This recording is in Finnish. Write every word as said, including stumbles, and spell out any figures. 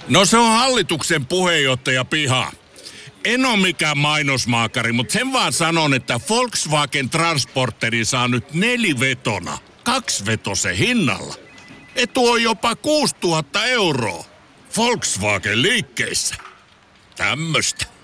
No se on hallituksen puheenjohtaja Piha. En ole mikään mainosmaakari, mutta sen vaan sanon, että Volkswagen Transporteri saa nyt nelivetona, kaksivetosen hinnalla. Etu on jopa kuusituhatta euroa. Volkswagen liikkeissä. Tämmöstä.